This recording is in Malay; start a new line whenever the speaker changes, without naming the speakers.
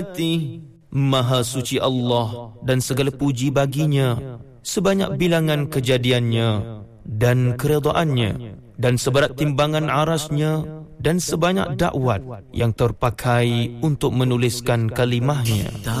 Maha suci Allah dan segala puji baginya, sebanyak bilangan kejadiannya dan keredaannya, dan seberat timbangan arasnya, dan sebanyak dakwat yang terpakai untuk menuliskan kalimahnya.